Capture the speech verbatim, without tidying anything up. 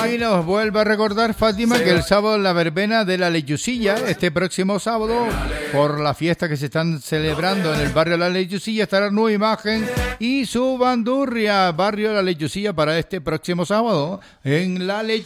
Y nos vuelve a recordar, Fátima, que el sábado es la verbena de la Lechucilla. Este próximo sábado, por la fiesta que se están celebrando en el barrio de la Lechucilla, estará Nueva Imagen y su bandurria, barrio de la Lechucilla, para este próximo sábado en la Lechucilla.